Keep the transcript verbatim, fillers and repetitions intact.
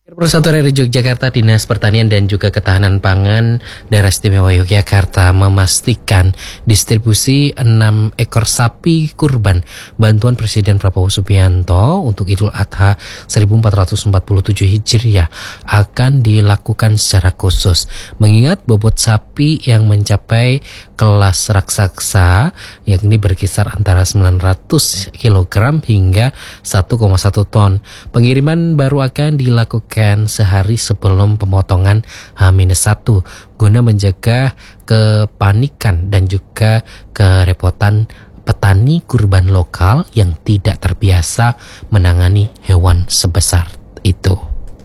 Persatuan R I Yogyakarta, Dinas Pertanian dan juga Ketahanan Pangan Daerah Istimewa Yogyakarta memastikan distribusi enam ekor sapi kurban bantuan Presiden Prabowo Subianto untuk Idul Adha seribu empat ratus empat puluh tujuh Hijriah akan dilakukan secara khusus. Mengingat bobot sapi yang mencapai kelas raksasa yakni berkisar antara sembilan ratus kilogram hingga satu koma satu ton. Pengiriman baru akan dilakukan sehari sebelum pemotongan H minus satu guna mencegah kepanikan dan juga kerepotan petani kurban lokal yang tidak terbiasa menangani hewan sebesar itu.